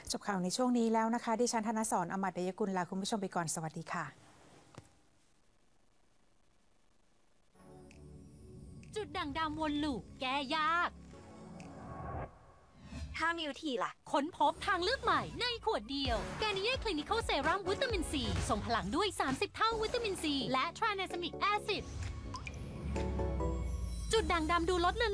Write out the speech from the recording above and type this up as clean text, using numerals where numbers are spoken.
จบข่าวในช่วงนี้แล้วนะคะดิฉันธนสร อมตะยกุลลาคุณผู้ชมไปก่อนสวัสดีค่ะจุดด่างดำวนลูปแก้ยากถ้ามีวิธีล่ะค้นพบทางเลือกใหม่ในขวดเดียวกานิเย่คลินิคอลเซรั่มวิตามินซีส่งพลังด้วย30เท่าวิตามินซีและทรานแอสมิกแอซิดจุดด่างดำดูลดเลือน